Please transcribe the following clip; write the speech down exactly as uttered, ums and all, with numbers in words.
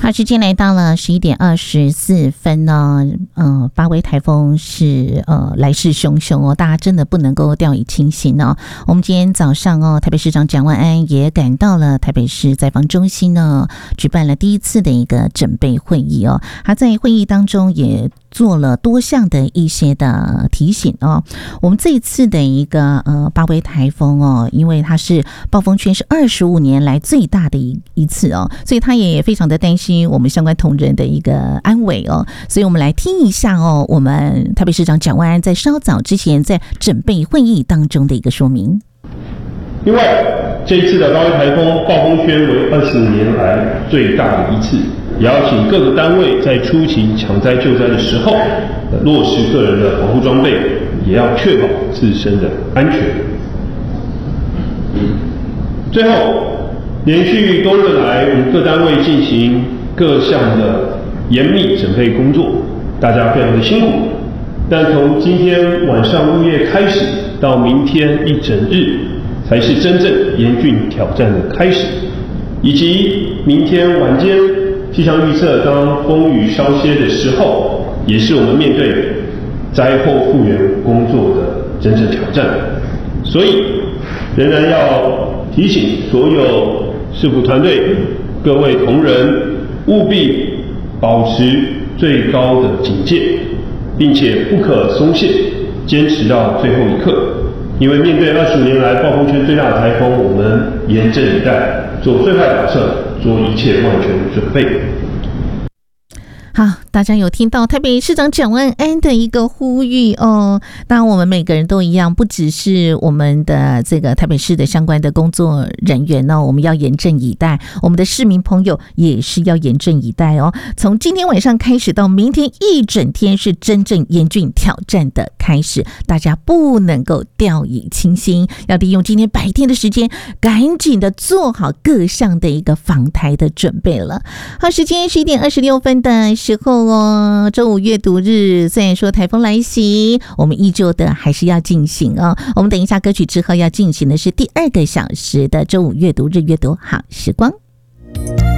好，时间来到了十一点二十四分呢。呃，八威台风是呃来势汹汹哦，大家真的不能够掉以轻心哦。我们今天早上哦，台北市长蒋万安也赶到了台北市灾防中心呢，举办了第一次的一个准备会议哦。他在会议当中也做了多项的一些的提醒哦。我们这一次的一个呃八威台风哦，因为它是暴风圈是二十五年来最大的一一次哦，所以他也非常的担心我们相关同仁的一个安危哦。所以我们来听一下哦，我们台北市长蒋万安在稍早之前在准备会议当中的一个说明。 另外，这一次的八威台风暴风圈为二十五年来最大的一次，也要请各个单位在初期抢灾救灾的时候，落实个人的防护装备，也要确保自身的安全。最后，连续多日来，我们各单位进行各项的严密准备工作，大家非常的辛苦。但从今天晚上入夜开始，到明天一整日，才是真正严峻挑战的开始，以及明天晚间气象预测当风雨稍歇的时候，也是我们面对灾后复原工作的真正挑战。所以，仍然要提醒所有市府团队各位同仁，务必保持最高的警戒，并且不可松懈，坚持到最后一刻。因为面对二十五年来暴风圈最大的台风，我们严阵以待，做最坏打算，做一切万全准备。 好，大家有听到台北市长蒋万安的一个呼吁哦。当然，我们每个人都一样，不只是我们的这个台北市的相关的工作人员呢，我们要严阵以待。我们的市民朋友也是要严阵以待哦。从今天晚上开始到明天一整天，是真正严峻挑战的开始，大家不能够掉以轻心，要利用今天白天的时间，赶紧的做好各项的一个防台的准备了。好，时间十一点二十六分的时候哦，周五阅读日，虽然说台风来袭，我们依旧的还是要进行哦。我们等一下歌曲之后要进行的是第二个小时的周五阅读日，阅读好时光。